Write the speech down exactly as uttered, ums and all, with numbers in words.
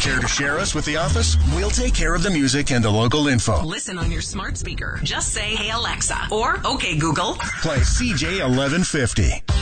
Care to share us with the office? We'll take care of the music and the local info. Listen on your smart speaker. Just say, "Hey Alexa," or "Okay Google." Play C J eleven fifty.